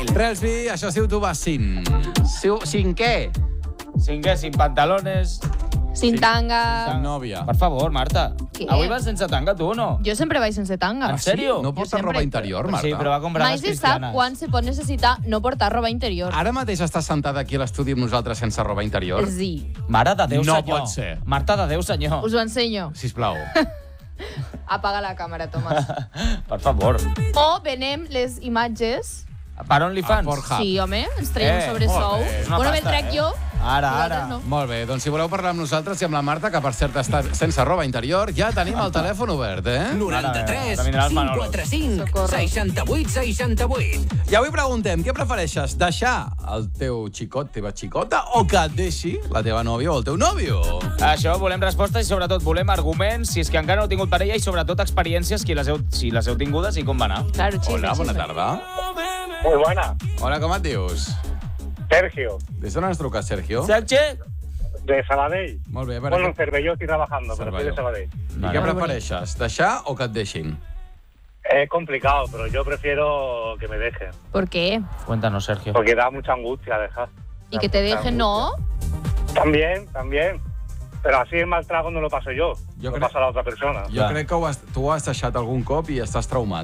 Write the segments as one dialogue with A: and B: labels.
A: Relsby, això sí, tu vas sin. Sin què?
B: Sin què? Sin pantalones.
C: Sin tanga.
A: Sin nòvia.
B: Per favor, Marta.
C: Què?
B: Avui vas sense tanga, tu, o no?
C: Yo siempre voy sense tanga.
B: ¿En serio?
A: No
C: Jo
A: portes
C: sempre-
A: roba interior, Marta?
B: Sí, però va comprar
C: Mai
B: les
C: se sap
B: cristianes.
C: quan se pot necessitar no portar roba interior.
A: Ara mateix estàs sentada aquí a l'estudi amb nosaltres sense roba interior?
C: Sí,
B: Mare de Déu,
A: No
B: senyor.
A: pot ser.
B: Marta de Déu, senyor.
C: us ho ensenyo.
A: Sisplau.
C: Apaga la càmera, Tomàs.
B: Per favor.
C: O venem les imatges.
B: Per OnlyFans?
A: A Pornhub.
C: Sí, home, ens traiem sobre
A: molt
C: sou.
A: bé.
B: És una
C: Bueno, me'n
B: pasta,
C: trec jo.
B: Ara,
C: vosaltres
B: ara.
C: no.
A: Molt bé, doncs si voleu parlar amb nosaltres i amb la Marta, que per cert està sense roba interior, ja tenim el telèfon obert, eh?
D: 93
B: Ara vindrà el Manolo.
D: 545
C: Socorro.
D: 68 68.
A: I avui preguntem, què prefereixes, deixar el teu xicot, teva xicota, o que et deixi la teva nòvia o el teu nòvio?
B: Això, volem respostes i sobretot volem arguments, si és que encara no heu tingut parella, i sobretot experiències, si les heu tingudes i com va anar.
C: Claro, chisme,
A: Hola, bona
C: chisme.
A: tarda.
E: Muy buena.
A: Hola, com et dius?
E: Sergio,
A: Des d'on ens truques, Sergio?
B: Sergi?
E: de Sabadell.
A: Molt bé, a
E: Bueno,
A: veure,
E: en Cervelló estoy trabajando, pero soy de Sabadell.
A: i què prefereixes, deixar o que et deixin?
E: Es complicado, pero yo prefiero que me dejen.
C: ¿Por qué?
B: Cuéntanos, Sergio.
E: Porque da mucha angustia dejar.
C: Y que te dejen, ¿no?
E: También. Pero así el mal trago no lo paso yo.
A: Yo
E: lo
A: creo-
E: pasa a la otra persona.
A: Jo crec que tu has deixat algun cop i estàs traumat.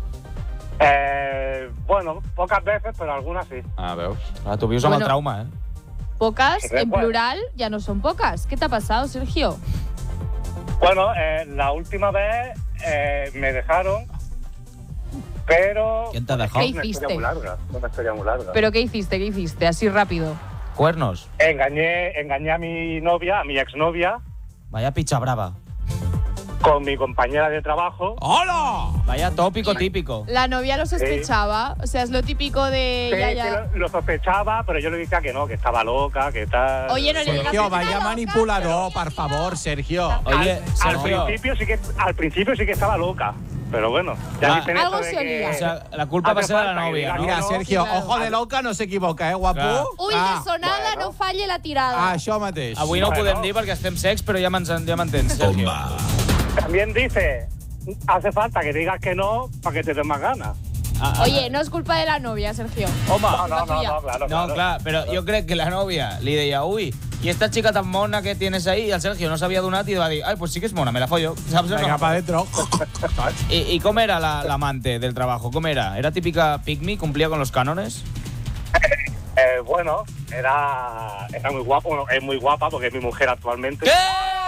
E: Bueno, pocas veces, pero algunas sí.
A: Ah, veus?
B: Ah, tu vius amb el
C: Bueno.
B: trauma, eh?
C: Pocas, en
E: Bueno.
C: plural, ya no son pocas. ¿Qué te ha pasado, Sergio?
E: Bueno, la última vez me dejaron, pero...
B: ¿Quién te ha dejado?
C: ¿Qué
E: Es una historia
C: hiciste?
E: muy larga, una historia muy larga.
C: ¿Pero qué hiciste? ¿Qué hiciste? Así rápido.
B: Cuernos.
E: Engañé a mi novia, a mi exnovia,
B: Vaya picha brava.
E: con mi compañera de trabajo.
A: Hola!
B: Vaya tópico típico.
C: La novia lo sospechaba. O sea, es lo típico de...
E: Sí,
C: ya,
E: que
C: ya.
E: lo sospechaba, pero yo le decía que no, que estaba loca, que tal.
C: Oye, no le digas
A: Sergio,
C: que
A: vaya
C: está loca,
A: manipulador, per favor, Sergio.
B: Oye,
E: Al
B: Sergio.
E: principio sí que estaba loca, pero bueno, ya
B: Ah,
E: dicen eso
C: algo
E: de
C: se
E: que...
C: olía.
B: O sea, la culpa va a
E: Hace
B: ser de la
E: falta que
B: novia,
E: diga
B: ¿no?
E: que
A: Mira,
E: no.
A: Sergio,
C: Claro.
A: ojo de loca no s'equivoca, guapo?
B: Clar.
C: Ull de sonada,
E: bueno.
C: no falle la tirada.
A: Això mateix.
B: Avui no ho
E: Bueno.
B: podem dir perquè estem secs, però ja m'entens, Sergio.
E: También dice, hace falta que digas que no para que te den más ganas.
C: Oye, no es culpa de la novia, Sergio.
B: Home,
E: No, claro.
B: no, clar, però jo crec que la nòvia li deia, ui, i esta chica tan mona que tienes ahí, i el Sergio no s'havia donat i va dir, ai, pues sí que és mona, me la follo. Saps o
A: Venga,
B: no?
A: pa dentro.
B: I com era l'amante del trabajo? Com era? ¿Era típica pick-me? ¿Cumplía con los cánones?
E: Bueno, era muy guapo, bueno, es muy guapa porque es mi mujer actualmente.
B: ¿Qué?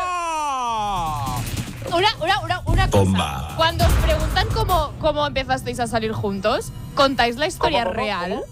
C: Una cosa. Cuando os preguntan cómo empezasteis a salir juntos, ¿contáis la historia
E: ¿Cómo?
C: real?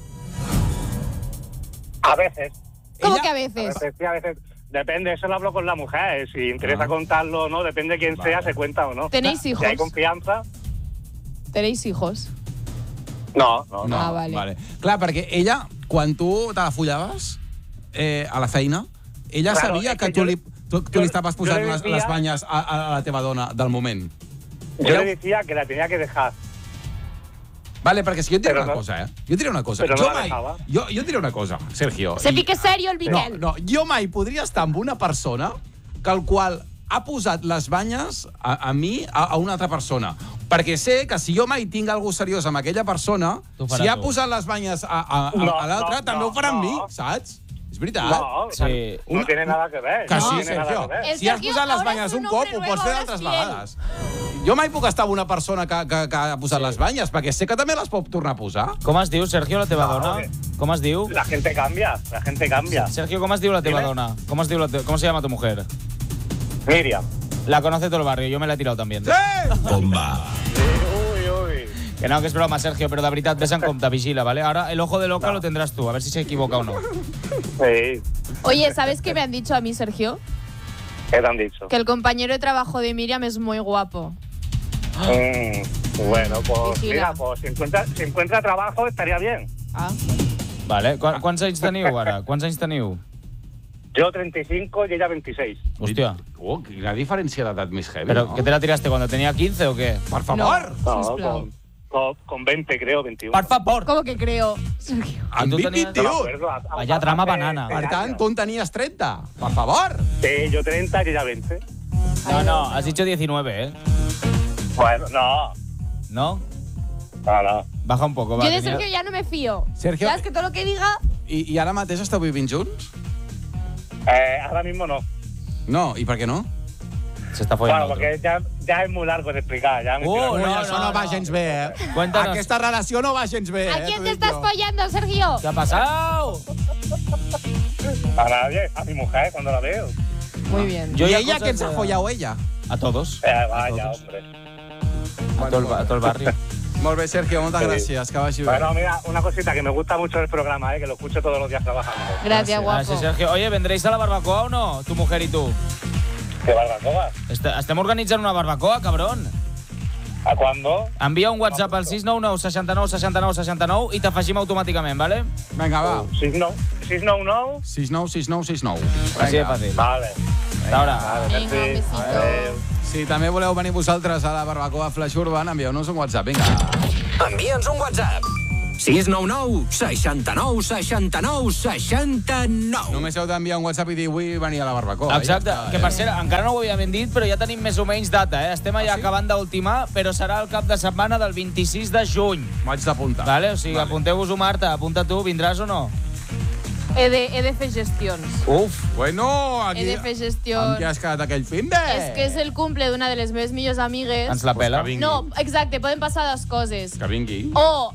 E: A veces.
C: ¿Cómo
A: Ella-
C: que a
E: A
C: veces?
E: veces, sí, a veces. Depende, eso lo hablo con la mujer. Si interesa contarlo o no, depende de quién sea, se cuenta o no.
C: ¿Tenéis
E: Si
C: hijos?
E: hay confianza,
C: ¿Tenéis hijos?
E: no.
A: No,
C: Ah, vale.
A: Clar, perquè ella, quan tu te la follaves a la feina, ella
E: Claro,
A: sabia
E: és
A: que
E: que
A: tu
E: jo-
A: li estaves
E: jo
A: posant
E: li
A: les
E: decía-
A: banyes a la teva dona del moment.
E: Yo le decía que la tenía que dejar.
A: Vale, perquè si jo et diré
E: Però
A: una
E: no-
A: cosa, Jo et diré una cosa.
E: però no
A: Jo
E: la
A: mai...
E: dejava.
A: Jo et diré una cosa, Sergio.
C: Se
A: i-
C: pique serio el
A: No,
C: Miquel.
A: no, jo mai podria estar amb una persona que el qual ha posat les banyes a mi, a una altra persona. Perquè sé que si jo mai tinc alguna seriós amb aquella persona,
B: T'ho farà
A: si ha
B: tu.
A: posat les banyes a
E: No,
A: l'altra,
E: no,
A: també ho farà amb mi,
E: no.
A: saps? És veritat.
E: No,
B: Sí.
E: no tiene nada que ver.
A: Que
E: no
A: sí,
E: tiene nada
A: Sergio.
E: que ver.
C: El
A: Si has
C: Sergio
A: posat les
C: ahora
A: banyes
C: es un
A: un cop,
C: hombre
A: ho pots
C: nuevo,
A: fer
C: ahora
A: d'altres
C: es fiel.
A: vegades. Jo mai puc estar amb una persona que ha posat les banyes, perquè sé que també les pot tornar a posar.
B: Com es diu, Sergio, la teva
E: No,
B: dona?
E: que-
B: Com es diu?
E: La gente cambia, la gente cambia.
B: Sergio, com es diu la teva
E: Dime.
B: dona? Com se llama tu mujer?
E: Miriam.
B: La conoce todo el barrio, yo me la he tirado también.
A: Sí!
E: Uy.
B: Que no, que es broma, Sergio, pero de veritat, ves en compte, vigila, ¿vale? Ahora el ojo de loca lo tendrás tú, a ver si se equivoca o no.
E: Sí,
C: Oye, ¿sabes qué me han dicho a mí, Sergio?
E: ¿qué te han dicho?
C: Que el compañero de trabajo de Miriam es muy guapo.
E: Bueno, pues
C: Vigila.
E: mira, pues si encuentra trabajo estaría bien.
C: Ah.
B: Vale, quants anys teniu ara? Quants anys teniu?
E: Yo 35 y ella 26.
B: Hòstia,
A: Oh, quina diferència d'edat més heavy,
B: ¿pero
A: no?
B: qué te la tiraste cuando tenía 15 o qué?
A: Per favor!
E: No,
C: sisplau.
E: con 20 creo, 21.
B: Por favor.
C: ¿Cómo que creo, Sergio?
A: Amb
B: tu
A: 20,
B: tenies-
E: No me
A: 21.
E: acuerdo,
B: Vaya trama
E: hace
B: banana.
E: 6
A: Per tant,
E: años.
A: tu en tenies 30. Per favor!
E: Sí, yo 30 y ella 20.
B: No, has dicho 19, ¿eh?
E: Bueno, no.
B: ¿No?
E: No.
B: Baja un poco, va.
C: Yo de Sergio ya no me fío.
A: Sergio-
C: Ya es que todo lo que diga...
A: I ara mateix esteu vivint junts?
E: Ahora mismo no.
A: No, i per què no?
B: Se está follando
E: Bueno,
B: otro.
E: porque ya es muy largo de explicar. Ya me
B: Oh,
E: estoy-
B: no,
A: això no va gens bé, eh?
B: Cuéntanos.
A: Aquesta relació no va gens bé,
C: ¿A quién
A: t'ho
C: te
A: dic
C: estás
A: jo.
C: follando, Sergio?
B: ¿Qué ha pasado?
E: A nadie, a mi mujer cuando la veo.
C: Muy bien.
B: Yo
A: I
B: ya
A: ella
B: cosas
A: quién se ha
B: de-
A: follado ella?
B: A todos.
E: Vaya, hombre.
B: A todo el barrio.
A: Molt bé, Sergio, moltes
E: Sí.
A: gràcies, que vagi bé.
E: Bueno, mira, una cosita, que me gusta mucho el programa, que lo escucho todos los días trabajando.
C: Gracias, guapo.
B: Gracias, Sergio. Oye, ¿vendréis a la barbacoa o no? Tu mujer y tú.
E: ¿Qué barbacoa?
B: Estem organitzant una barbacoa, cabrón.
E: ¿A cuándo?
B: Envia un WhatsApp al 699 69 69 69 i t'afegim automàticament, ¿vale?
A: Vinga, va.
E: 6-9. 6-9-9.
A: 696969.
B: Així de
A: Vinga.
B: fàcil.
E: Vale.
B: Ahora.
C: Venga, un besito.
E: Adeu.
A: Si també voleu venir vosaltres a la barbacoa Flash Urban, envieu-nos un WhatsApp, vinga.
D: Envia'ns un WhatsApp. 699 69 69 69.
A: Només heu d'enviar un WhatsApp i dir vull venir a la barbacoa.
B: Exacte,
A: Ja està,
B: que per cert, encara no ho havíem dit, però ja tenim més o menys data, eh? Estem allà acabant d'ultimar, però serà el cap de setmana del 26 de juny.
A: M'ho haig d'apuntar.
B: Vale? O sigui, apunteu-vos-ho, Marta. Apunta tu, vindràs o no?
C: He de fer gestions.
B: Uf.
A: Bueno, aquí...
C: He de fer
A: Amb
C: gestions.
A: qui has quedat aquell finde?
C: És que és el cumple d'una de les meves millors amigues.
B: Ens la pela.
A: que vingui.
C: No, exacte, poden passar dues coses.
A: Que vingui.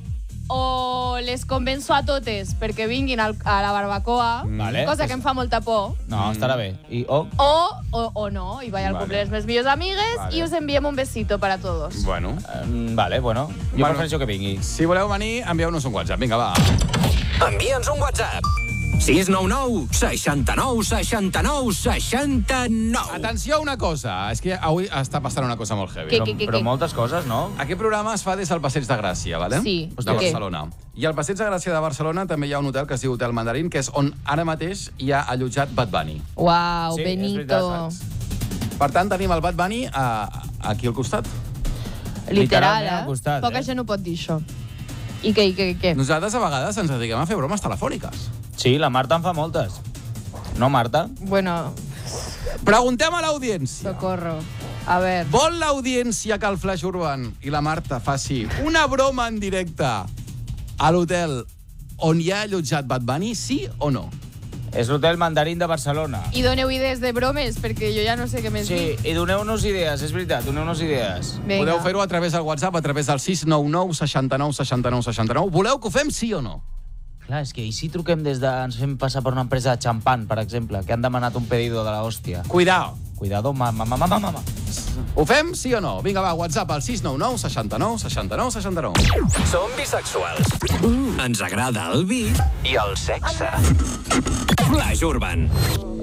C: O les convenço a totes perquè vinguin a la barbacoa,
B: Vale.
C: cosa que em fa molta por,
B: No, estarà bé. I, oh,
C: o no, i vaig al
A: Vale.
C: cumple de les meves millors amigues
A: Vale.
C: i us enviem un besito para todos.
A: Bueno,
B: vale, bueno. Jo
A: Bueno.
B: prefereixo que vingui.
A: si voleu venir, envieu-nos un WhatsApp. Vinga, va.
D: Envia'ns un WhatsApp. 699 69 69 69.
A: Atenció a una cosa. És que avui està passant una cosa molt heavy.
B: Però moltes coses, no?
A: Aquest programa es fa des del Passeig de Gràcia, vale?
C: Sí.
A: De
C: Què?
A: Barcelona. I al Passeig de Gràcia de Barcelona també hi ha un hotel que es diu Hotel Mandarín, que és on ara mateix hi ha allotjat Bad Bunny.
C: Uau,
B: Sí, és
C: Benito.
B: veritat, saps?
A: Per tant, tenim el Bad Bunny aquí al costat.
C: Literal,
B: Literalment al costat,
C: Poca gent ho pot dir, això. I què?
A: Nosaltres a vegades ens dediquem a fer bromes telefòniques.
B: Sí, la Marta en fa moltes. No, Marta?
C: Bueno,
A: Preguntem a l'audiència.
C: socorro. A ver.
A: Vol l'audiència que el Flash Urban i la Marta faci una broma en directe a l'hotel on hi ha allotjat Bad Bunny, sí o no?
B: És l'hotel Mandarín de Barcelona.
C: I doneu idees de bromes, perquè jo ja no sé què més
B: Sí,
C: dir.
B: i doneu-nos idees, és veritat, doneu-nos idees.
C: Vinga.
A: Podeu fer-ho a través del WhatsApp, a través del 699 69 69 69. Voleu que ho fem, sí o no?
B: Clar, és que i si truquem des de... Ens fem passar per una empresa de xampan, per exemple, que han demanat un pedido de la hòstia.
A: Cuidao.
B: Cuidado, mama.
A: Ho fem, sí o no? Vinga, va, WhatsApp al 699 69 69 69.
D: Som bisexuals. Ens agrada el vi i el sexe. Flash Urban.